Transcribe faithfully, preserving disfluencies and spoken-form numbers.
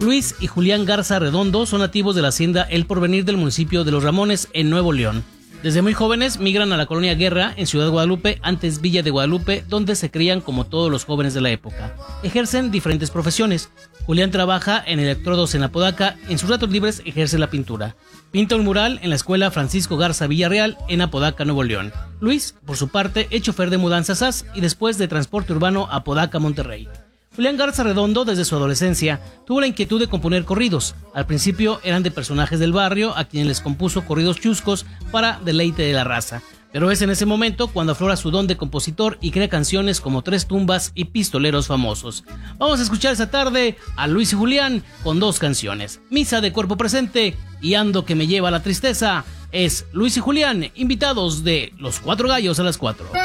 Luis y Julián Garza Redondo son nativos de la hacienda El Porvenir del municipio de Los Ramones, en Nuevo León. Desde muy jóvenes migran a la colonia Guerra, en Ciudad Guadalupe, antes Villa de Guadalupe, donde se crían como todos los jóvenes de la época. Ejercen diferentes profesiones. Julián trabaja en electrodos en Apodaca, en sus ratos libres ejerce la pintura. Pinta un mural en la escuela Francisco Garza Villarreal, en Apodaca, Nuevo León. Luis, por su parte, es chofer de mudanzas A S y después de transporte urbano Apodaca, Monterrey. Julián Garza Redondo, desde su adolescencia, tuvo la inquietud de componer corridos. Al principio eran de personajes del barrio, a quienes les compuso corridos chuscos para deleite de la raza. Pero es en ese momento cuando aflora su don de compositor y crea canciones como Tres Tumbas y Pistoleros Famosos. Vamos a escuchar esta tarde a Luis y Julián con dos canciones: Misa de Cuerpo Presente y Ando que me lleva a la tristeza. Es Luis y Julián, invitados de Los Cuatro Gallos a las cuatro.